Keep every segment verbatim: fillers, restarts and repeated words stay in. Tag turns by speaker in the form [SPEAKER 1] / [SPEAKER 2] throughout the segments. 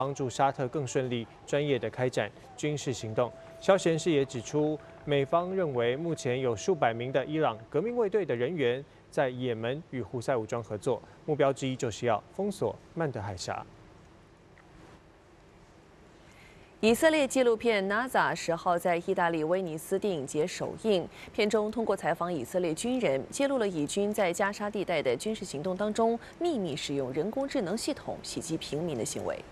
[SPEAKER 1] 帮助沙特更顺利、专业地开展军事行动。消息人士也指出，美方认为目前有数百名的伊朗革命卫队的人员在也门与胡塞武装合作，目标之一就是要封锁曼德海峡。
[SPEAKER 2] 以色列纪录片《Naza》十号在意大利威尼斯电影节首映。片中通过采访以色列军人，揭露了以军在加沙地带的军事行动当中秘密使用人工智能系统袭击平民的行为。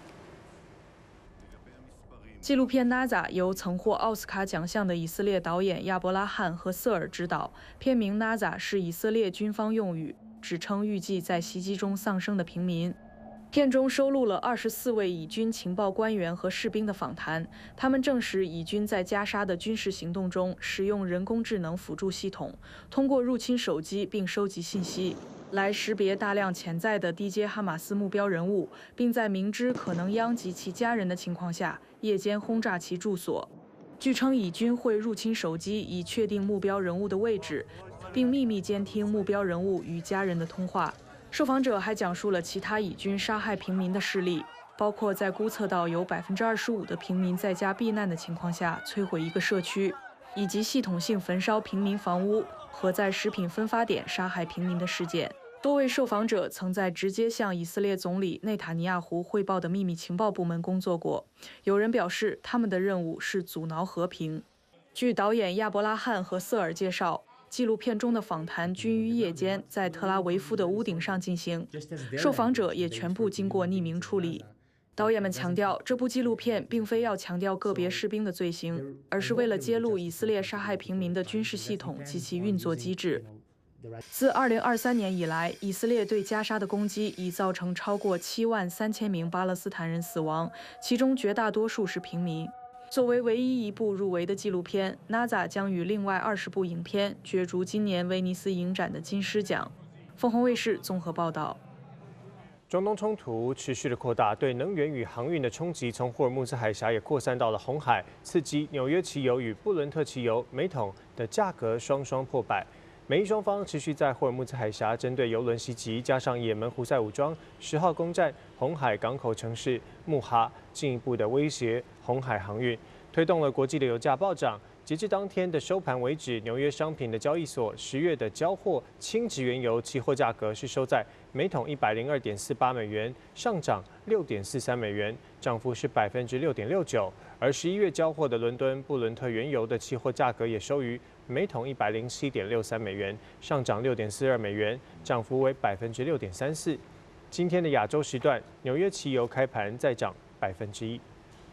[SPEAKER 3] 纪录片《Naza》由曾获奥斯卡奖项的以色列导演亚伯拉罕和瑟尔执导。片名 Naza 是以色列军方用语，指称预计在袭击中丧生的平民。 片中收录了二十四位以军情报官员和士兵的访谈，他们证实以军在加沙的军事行动中使用人工智能辅助系统，通过入侵手机并收集信息，来识别大量潜在的低阶哈马斯目标人物，并在明知可能殃及其家人的情况下，夜间轰炸其住所。据称，以军会入侵手机以确定目标人物的位置，并秘密监听目标人物与家人的通话。 受访者还讲述了其他以军杀害平民的事例，包括在估测到有百分之二十五的平民在家避难的情况下摧毁一个社区，以及系统性焚烧平民房屋和在食品分发点杀害平民的事件。多位受访者曾在直接向以色列总理内塔尼亚胡汇报的秘密情报部门工作过。有人表示，他们的任务是阻挠和平。据导演亚伯拉罕和瑟尔介绍。 纪录片中的访谈均于夜间在特拉维夫的屋顶上进行，受访者也全部经过匿名处理。导演们强调，这部纪录片并非要强调个别士兵的罪行，而是为了揭露以色列杀害平民的军事系统及其运作机制。自二零二三年以来，以色列对加沙的攻击已造成超过七万三千名巴勒斯坦人死亡，其中绝大多数是平民。 作为唯一一部入围的纪录片，《Naza》将与另外二十部影片角逐今年威尼斯影展的金狮奖。凤凰卫视综合报道。
[SPEAKER 1] 中东冲突持续的扩大，对能源与航运的冲击从霍尔木兹海峡也扩散到了红海，刺激纽约期油与布伦特期油每桶的价格双双破百。美伊双方持续在霍尔木兹海峡针对油轮袭击，加上也门胡塞武装十号攻占红海港口城市穆哈，进一步的威胁红海航运，推动了国际的油价暴涨。截至当天的收盘为止，纽约商品的交易所十月的交货轻质原油期货价格是收在每桶一百零二点四八美元，上涨六点四三美元，涨幅是百分之六点六九。而十一月交货的伦敦布伦特原油的期货价格也收于 每桶一百零七点六三美元，上涨六点四二美元，涨幅为百分之六点三四。今天的亚洲时段，纽约期油开盘再涨百分之一。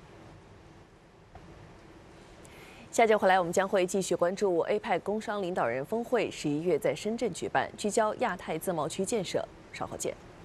[SPEAKER 2] 下节回来，我们将会继续关注 A P E C 工商领导人峰会，十一月在深圳举办，聚焦亚太自贸区建设。稍后见。